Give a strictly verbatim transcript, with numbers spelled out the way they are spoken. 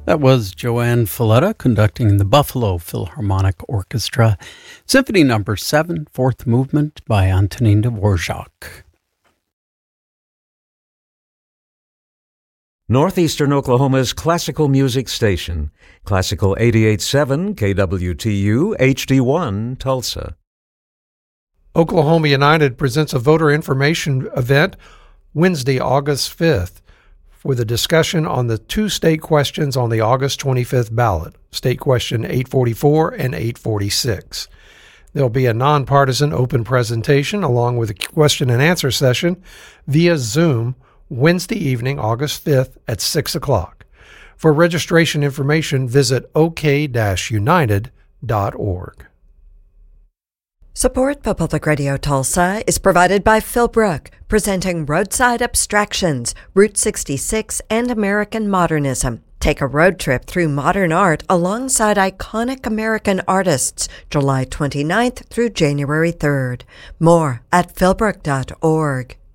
That was Joanne Falletta conducting the Buffalo Philharmonic Orchestra, Symphony Number seven, Fourth Movement by Antonin Dvorak. Northeastern Oklahoma's classical music station, Classical eighty-eight point seven K W T U H D one, Tulsa. Oklahoma United presents a voter information event Wednesday, August fifth, for the discussion on the two state questions on the August twenty-fifth ballot, State Question eight forty-four and eight forty-six. There'll be a nonpartisan open presentation along with a question and answer session via Zoom Wednesday evening, August fifth at six o'clock. For registration information, visit o k dash united dot org. Support for Public Radio Tulsa is provided by Philbrook, presenting Roadside Abstractions, Route sixty-six, and American Modernism. Take a road trip through modern art alongside iconic American artists, July twenty-ninth through January third. More at philbrook dot org.